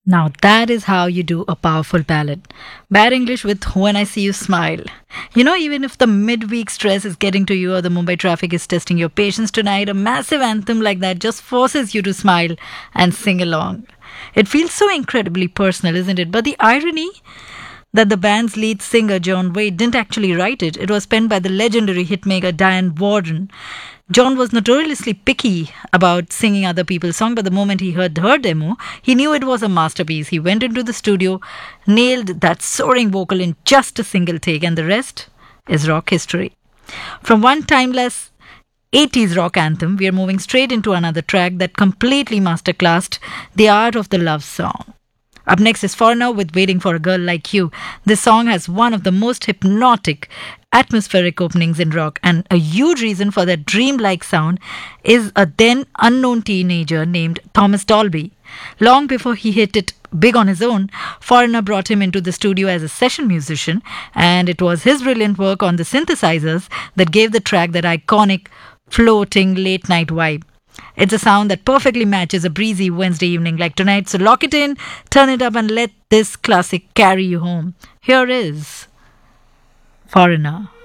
Now that is how you do a powerful ballad. Bad English with When I See You Smile. You know, even if the midweek stress is getting to you or the Mumbai traffic is testing your patience tonight, a massive anthem like that just forces you to smile and sing along. It feels so incredibly personal, isn't it? But the irony that the band's lead singer John Wade didn't actually write it. It was penned by the legendary hitmaker Diane Warren. John was notoriously picky about singing other people's songs, but the moment he heard her demo, he knew it was a masterpiece. He went into the studio, nailed that soaring vocal in just a single take, and the rest is rock history. From one timeless 80s rock anthem, we are moving straight into another track that completely masterclassed the art of the love song. Up next is Foreigner with Waiting for a Girl Like You. This song has one of the most hypnotic, atmospheric openings in rock, and a huge reason for that dreamlike sound is a then unknown teenager named Thomas Dolby. Long before he hit it big on his own, Foreigner brought him into the studio as a session musician, and it was his brilliant work on the synthesizers that gave the track that iconic floating late night vibe. It's a sound that perfectly matches a breezy Wednesday evening like tonight. So lock it in, turn it up, and let this classic carry you home. Here is Foreigner.